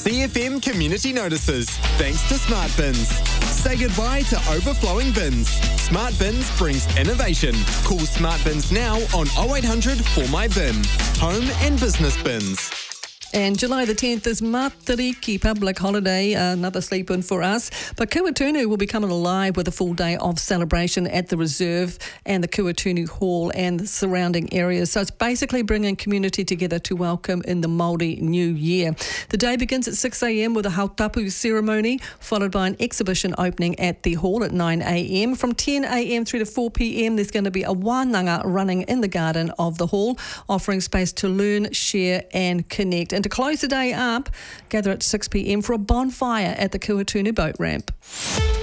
CFM Community Notices, thanks to Smart Bins. Say goodbye to overflowing bins. Smart Bins brings innovation. Call Smart Bins now on 0800 For My Bin. Home and business bins. And July the 10th is Matariki public holiday, another sleep-in for us. But Kuatunu will be coming alive with a full day of celebration at the Reserve and the Kuatunu Hall and the surrounding areas. So it's basically bringing community together to welcome in the Māori New Year. The day begins at 6 a.m. with a hautapu ceremony, followed by an exhibition opening at the hall at 9 a.m. From 10 a.m. through to 4 p.m. there's going to be a wānanga running in the garden of the hall, offering space to learn, share and connect. And to close the day up, gather at 6 p.m. for a bonfire at the Kuatunu boat ramp.